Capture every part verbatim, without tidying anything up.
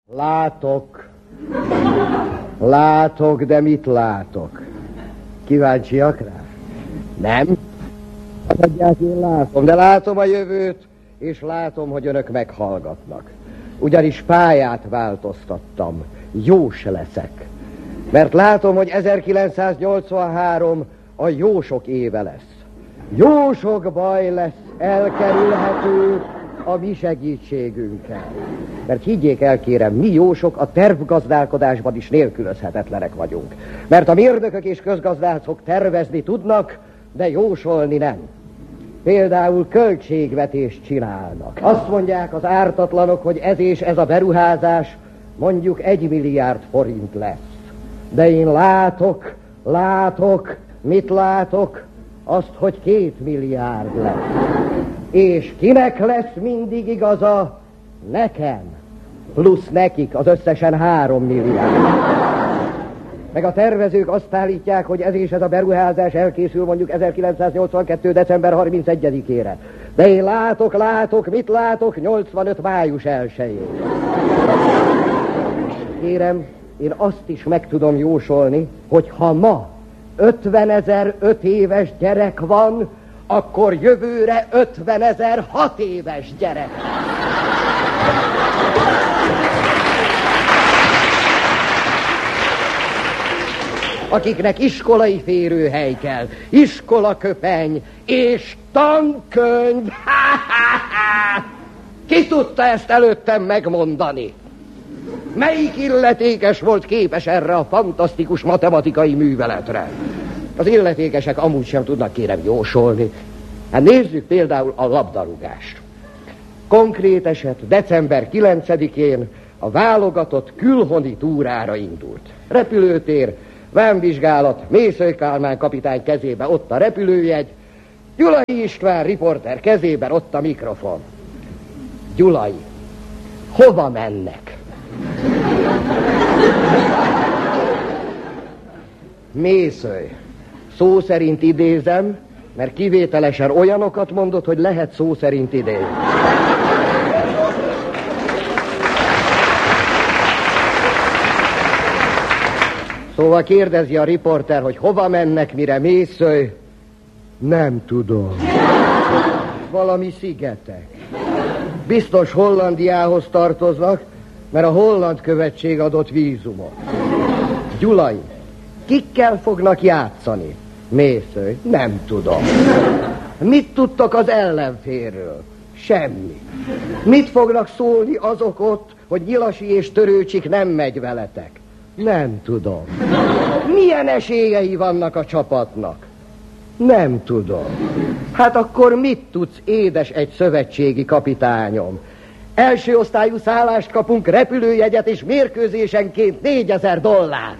Látok. Látok, de mit látok? Kíváncsiak rá? Nem? Adják, én látom, de látom a jövőt, és látom, hogy önök meghallgatnak. Ugyanis pályát változtattam. Jós leszek. Mert látom, hogy ezerkilencszáznyolcvanhárom a jósok éve lesz. Jó sok baj lesz elkerülhető a mi segítségünkkel. Mert higgyék el, kérem, mi jósok a tervgazdálkodásban is nélkülözhetetlenek vagyunk. Mert a mérnökök és közgazdászok tervezni tudnak, de jósolni nem. Például költségvetést csinálnak. Azt mondják az ártatlanok, hogy ez és ez a beruházás mondjuk egy milliárd forint lesz. De én látok, látok, mit látok? Azt, hogy két milliárd lesz. És kinek lesz mindig igaza? Nekem. Plusz nekik, az összesen három milliárd. Meg a tervezők azt állítják, hogy ez és ez a beruházás elkészül mondjuk ezerkilencszáznyolcvankettő. december harmincegyedikére. De én látok, látok, mit látok? nyolcvanöt. május elsején. Kérem, én azt is meg tudom jósolni, hogy ha ma ötvenezer öt éves gyerek van, akkor jövőre ötvenezer hat éves gyerek. Akiknek iskolai férőhely kell, iskolaköpeny és tankönyv. Ki tudta ezt előttem megmondani? Melyik illetékes volt képes erre a fantasztikus matematikai műveletre? Az illetékesek amúgy sem tudnak, kérem, jósolni. Hát nézzük például a labdarúgást. Konkrét eset december kilencedikén a válogatott külhoni túrára indult. Repülőtér, vámvizsgálat, Mészöly Kálmán kapitány kezébe ott a repülőjegy, Gyulai István riporter kezében ott a mikrofon. Gyulai, hova mennek? Mészöly, szó szerint idézem, mert kivételesen olyanokat mondott, hogy lehet szó szerint idézni. Szóval kérdezi a riporter, hogy hova mennek, mire Mészöly. Nem tudom. Valami szigetek. Biztos Hollandiához tartoznak, mert a holland követség adott vízumot. Gyulai, kikkel fognak játszani? Mészöly, nem tudom. Mit tudtok az ellenfélről? Semmi. Mit fognak szólni azok ott, hogy Nyilasi és Törőcsik nem megy veletek? Nem tudom. Milyen esélyei vannak a csapatnak? Nem tudom. Hát akkor mit tudsz, édes egy szövetségi kapitányom? Első osztályú szállást kapunk, repülőjegyet és mérkőzésenként négyezer dollár.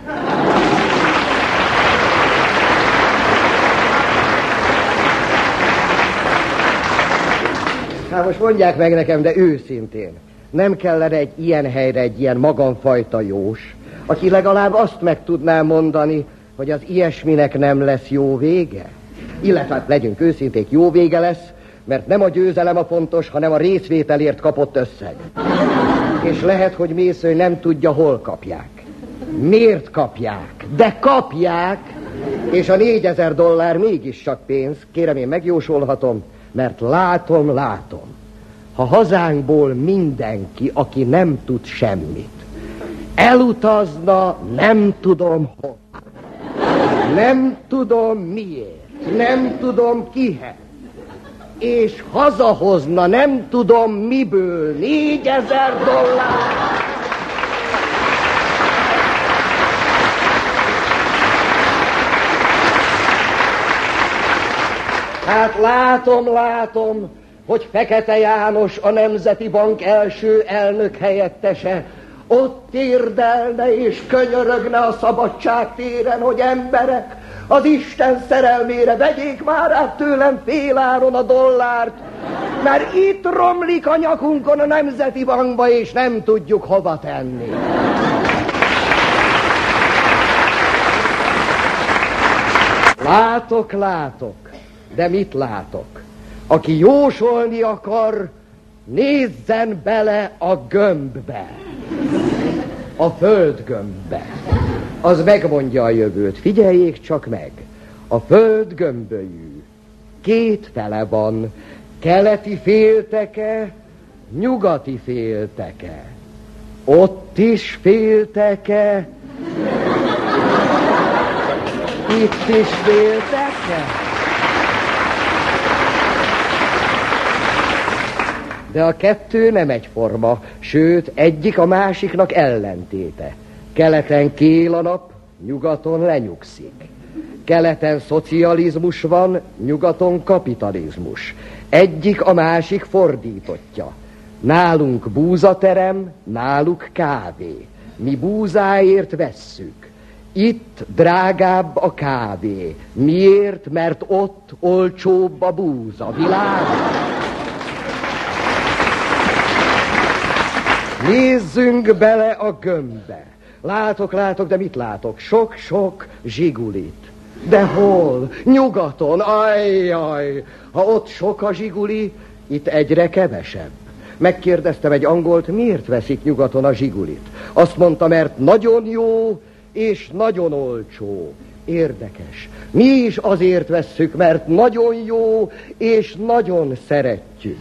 Hát most mondják meg nekem, de őszintén, nem kellene egy ilyen helyre egy ilyen magamfajta jós, aki legalább azt meg tudná mondani, hogy az ilyesminek nem lesz jó vége? Illetve hát legyünk őszinték, jó vége lesz, mert nem a győzelem a fontos, hanem a részvételért kapott összeg. És lehet, hogy Mészöly nem tudja, hol kapják. Miért kapják? De kapják, és a négyezer dollár mégis csak pénz. Kérem, én megjósolhatom, mert látom, látom. Ha hazánkból mindenki, aki nem tud semmit, elutazna, nem tudom hol. Nem tudom miért, nem tudom kihez. És hazahozna, nem tudom miből, négyezer dollár. Hát látom, látom, hogy Fekete János, a Nemzeti Bank első elnök helyettese, ott térdelne és könyörögne a Szabadság téren, hogy emberek, az Isten szerelmére vegyék már át tőlem féláron a dollárt, mert itt romlik a nyakunkon a Nemzeti Bankba, és nem tudjuk hova tenni. Látok, látok, de mit látok? Aki jósolni akar, nézzen bele a gömbbe. A föld gömbbe. Az megmondja a jövőt, figyeljék csak meg. A föld gömbölyű. Két fele van. Keleti félteke, nyugati félteke. Ott is félteke, itt is félteke. De a kettő nem egyforma, sőt, egyik a másiknak ellentéte. Keleten kél a nap, nyugaton lenyugszik. Keleten szocializmus van, nyugaton kapitalizmus. Egyik a másik fordítottja. Nálunk búzaterem, náluk kávé. Mi búzáért vesszük. Itt drágább a kávé. Miért? Mert ott olcsóbb a búza. Világos? Nézzünk bele a gömbbe. Látok, látok, de mit látok? Sok-sok zsigulit. De hol? Nyugaton, ajjaj! Ha ott sok a zsiguli, itt egyre kevesebb. Megkérdeztem egy angolt, miért veszik nyugaton a zsigulit. Azt mondta, mert nagyon jó és nagyon olcsó. Érdekes. Mi is azért vesszük, mert nagyon jó és nagyon szeretjük.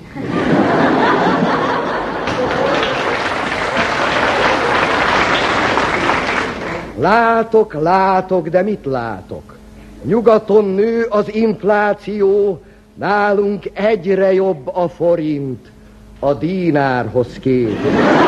Látok, látok, de mit látok? Nyugaton nő az infláció, nálunk egyre jobb a forint a dinárhoz képest.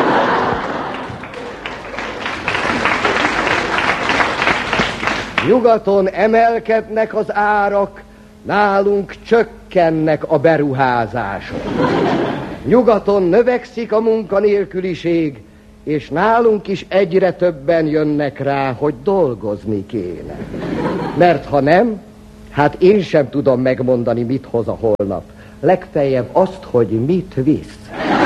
Nyugaton emelkednek az árak, nálunk csökkennek a beruházások. Nyugaton növekszik a munkanélküliség, és nálunk is egyre többen jönnek rá, hogy dolgozni kéne. Mert ha nem, hát én sem tudom megmondani, mit hoz a holnap. Legfeljebb azt, hogy mit visz.